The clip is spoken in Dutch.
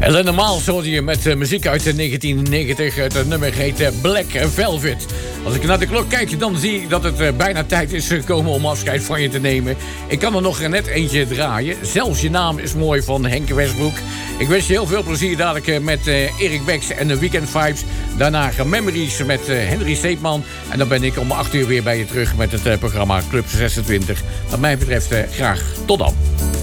En normaal hoorde je met muziek uit 1990. Het nummer heet Black Velvet. Als ik naar de klok kijk, dan zie ik dat het bijna tijd is gekomen om afscheid van je te nemen. Ik kan er nog net eentje draaien. Zelfs je naam is mooi van Henk Westbroek. Ik wens je heel veel plezier dadelijk met Erik Becks en de Weekend Vibes. Daarna Memories met Henry Steepman. En dan ben ik om 8 uur weer bij je terug met het programma Club 26. Wat mij betreft graag tot dan.